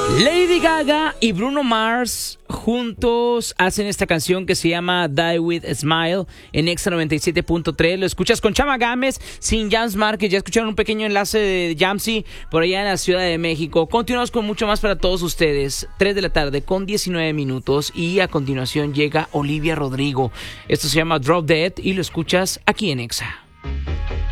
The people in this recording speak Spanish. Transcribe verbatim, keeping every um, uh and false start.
Lady Gaga y Bruno Mars juntos hacen esta canción que se llama Die With a Smile en Exa noventa y siete punto tres. Lo escuchas con Chama Gámez, sin Jams Márquez. Ya escucharon un pequeño enlace de Jamsy por allá en la Ciudad de México. Continuamos con mucho más para todos ustedes. tres de la tarde con diecinueve minutos y a continuación llega Olivia Rodrigo. Esto se llama Drop Dead y lo escuchas aquí en Exa.